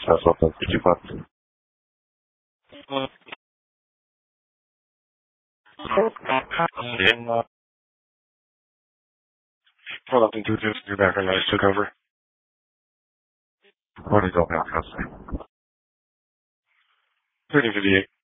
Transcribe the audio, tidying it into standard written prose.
That's what the 55. Pull up into your background noise took over. What is all now? 3058.